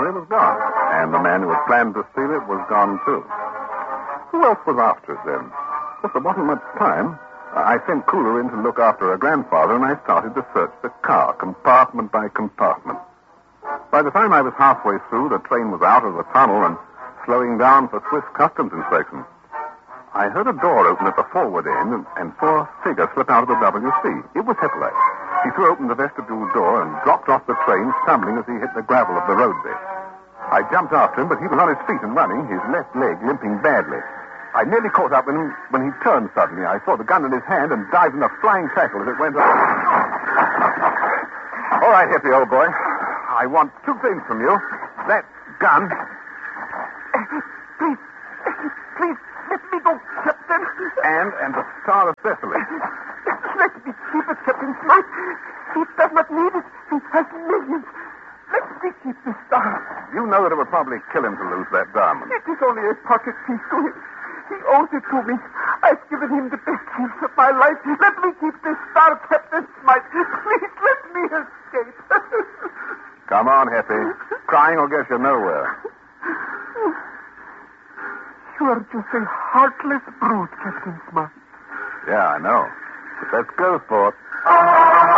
Suddenly it was gone. And the man who had planned to steal it was gone, too. Who else was after it, then? Well, there wasn't much time. I sent Cooler in to look after her grandfather, and I started to search the car, compartment by compartment. By the time I was halfway through, the train was out of the tunnel and slowing down for Swiss customs inspection. I heard a door open at the forward end and saw a figure slip out of the WC. It was Hippolyte. He threw open the vestibule door and dropped off the train, stumbling as he hit the gravel of the roadbed. I jumped after him, but he was on his feet and running, his left leg limping badly. I nearly caught up with him when he turned suddenly. I saw the gun in his hand and dived in a flying tackle as it went up. All right, Hippie, old boy. I want two things from you. That gun. Please, let me go, Captain. And the Star of Thessaly. Let me keep it, Captain Smythe. He does not need it. He has millions. Let me keep the star. You know that it would probably kill him to lose that diamond. It is only a pocket piece to him. He owes it to me. I've given him the best years of my life. Let me keep this star, Captain Smythe. Please, let me escape. Come on, Hippie. Crying will get you nowhere. You are just a heartless brute, Captain Smythe. Yeah, I know. But let's go, sport.